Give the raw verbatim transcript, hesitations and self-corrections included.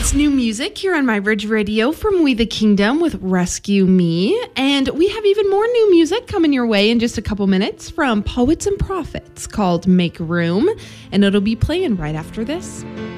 It's new music here on My Bridge Radio from We the Kingdom with Rescue Me. And we have even more new music coming your way in just a couple minutes from Poets and Prophets called Make Room. And it'll be playing right after this.